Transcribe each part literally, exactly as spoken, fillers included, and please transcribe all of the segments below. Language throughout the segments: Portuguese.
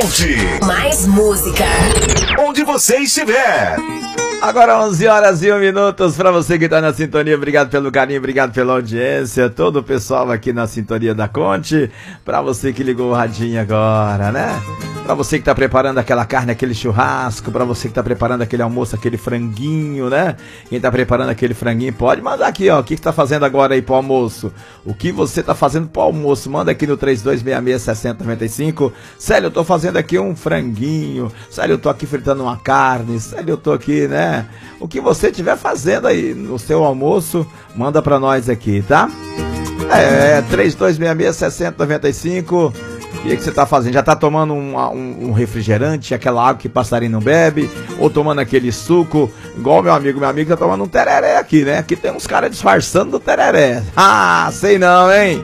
Conte. Mais música. Onde você estiver. Agora onze horas e um minutos para você que está na sintonia. Obrigado pelo carinho, obrigado pela audiência. Todo o pessoal aqui na sintonia da Conte. Para você que ligou o radinho agora, né? Para você que está preparando aquela carne, aquele churrasco. Para você que está preparando aquele almoço, aquele franguinho, né? Quem está preparando aquele franguinho pode mandar aqui, ó. O que está fazendo agora aí pro almoço? O que você está fazendo pro almoço? Manda aqui no três dois seis seis, seis zero nove cinco. Célio, eu tô fazendo aqui um franguinho. Célio, eu tô aqui fritando uma carne. Célio, eu tô aqui, né? O que você estiver fazendo aí no seu almoço, manda pra nós aqui, tá? É, três dois seis seis, seis zero nove cinco. O que, que você tá fazendo? Já tá tomando um, um, um refrigerante, aquela água que passarinho não bebe? Ou tomando aquele suco, igual meu amigo, meu amigo tá tomando um tereré aqui, né? Aqui tem uns caras disfarçando do tereré. Ah, sei não, hein?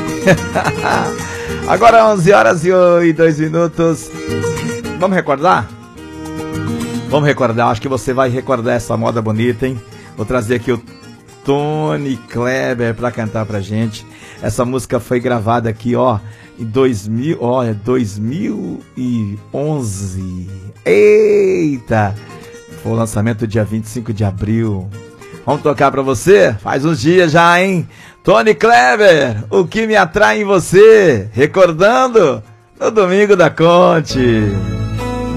Agora onze horas e dois minutos. Vamos recordar? Vamos recordar, acho que você vai recordar essa moda bonita, hein? Vou trazer aqui o Tony Kleber pra cantar pra gente. Essa música foi gravada aqui, ó, em dois mil, ó, dois mil e onze. Eita! Foi o lançamento dia vinte e cinco de abril. Vamos tocar pra você? Faz uns dias já, hein? Tony Kleber, o que me atrai em você? Recordando no Domingo da Conte.